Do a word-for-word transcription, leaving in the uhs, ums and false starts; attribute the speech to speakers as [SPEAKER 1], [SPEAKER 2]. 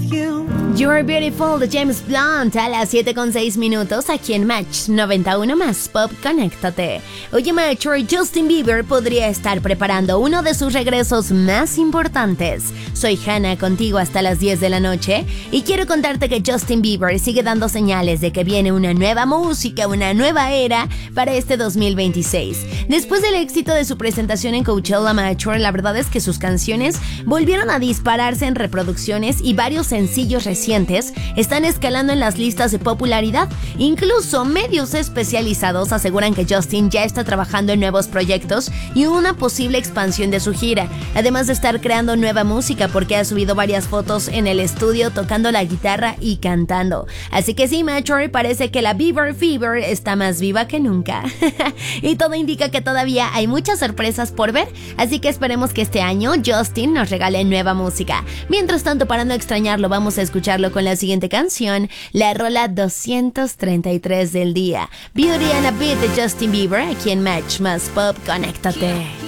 [SPEAKER 1] You're Beautiful de James Blunt a las siete con seis minutos aquí en Match noventa y uno más Pop, conéctate. Oye, Matcher, Justin Bieber podría estar preparando uno de sus regresos más importantes. Soy Hannah, contigo hasta las diez de la noche y quiero contarte que Justin Bieber sigue dando señales de que viene una nueva música, una nueva era para este dos mil veintiséis. Después del éxito de su presentación en Coachella, Matcher, la verdad es que sus canciones volvieron a dispararse en reproducciones y varios sencillos recientes están escalando en las listas de popularidad. Incluso medios especializados aseguran que Justin ya está trabajando en nuevos proyectos y una posible expansión de su gira, además de estar creando nueva música porque ha subido varias fotos en el estudio tocando la guitarra y cantando. Así que sí, Matcher, parece que la Bieber Fever está más viva que nunca. Y todo indica que todavía hay muchas sorpresas por ver, así que esperemos que este año Justin nos regale nueva música. Mientras tanto, para no extrañarlo, vamos a escucharlo con la siguiente canción, la rola doscientos treinta y tres del día, Beauty and a Beat de Justin Bieber, aquí en Match más Pop, conéctate.